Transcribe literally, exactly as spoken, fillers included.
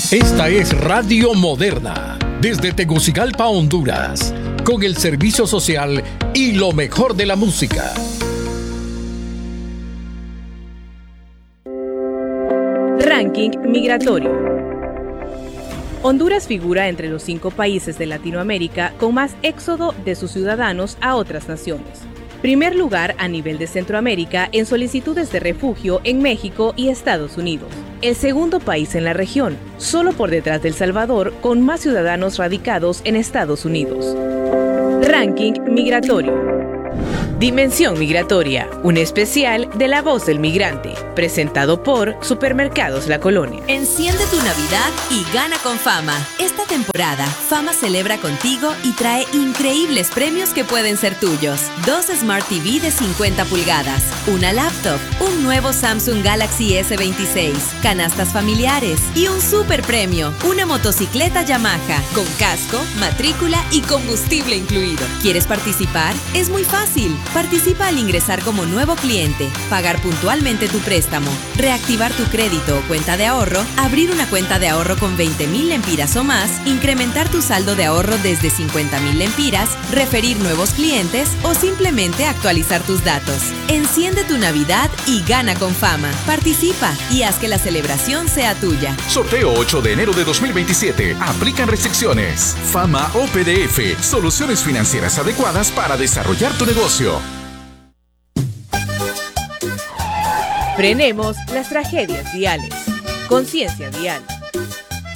Esta es Radio Moderna, desde Tegucigalpa, Honduras, con el servicio social y lo mejor de la música. Ranking migratorio. Honduras figura entre los cinco países de Latinoamérica con más éxodo de sus ciudadanos a otras naciones. Primer lugar a nivel de Centroamérica en solicitudes de refugio en México y Estados Unidos. El segundo país en la región, solo por detrás de El Salvador, con más ciudadanos radicados en Estados Unidos. Ranking migratorio. Dimensión Migratoria, un especial de La Voz del Migrante, presentado por Supermercados La Colonia. Enciende tu Navidad y gana con Fama. Esta temporada, Fama celebra contigo y trae increíbles premios que pueden ser tuyos. Dos Smart T V de cincuenta pulgadas, una laptop, un nuevo Samsung Galaxy S veintiséis, canastas familiares y un super premio, una motocicleta Yamaha, con casco, matrícula y combustible incluido. ¿Quieres participar? Es muy fácil. Participa al ingresar como nuevo cliente, pagar puntualmente tu préstamo, reactivar tu crédito o cuenta de ahorro, abrir una cuenta de ahorro con veinte mil lempiras o más, incrementar tu saldo de ahorro desde cincuenta mil lempiras, referir nuevos clientes o simplemente actualizar tus datos. Enciende tu Navidad y gana con Fama. Participa y haz que la celebración sea tuya. Sorteo ocho de enero de dos mil veintisiete. Aplican restricciones. Fama O P D F. Soluciones financieras adecuadas para desarrollar tu negocio. Frenemos las tragedias viales. Conciencia vial.